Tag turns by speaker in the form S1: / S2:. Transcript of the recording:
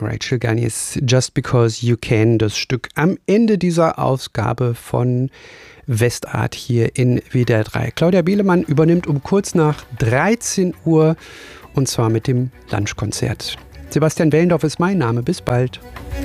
S1: Rachel Garniers Just Because You Can, das Stück am Ende dieser Ausgabe von Westart hier in WDR 3. Claudia Bielemann übernimmt um kurz nach 13 Uhr und zwar mit dem Lunchkonzert. Sebastian Wellendorf ist mein Name. Bis bald.